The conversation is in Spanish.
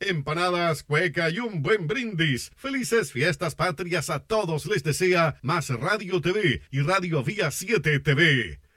empanadas, cueca y un buen brindis. Felices fiestas patrias a todos les desea Más Radio TV y Radio Vía 7 TV.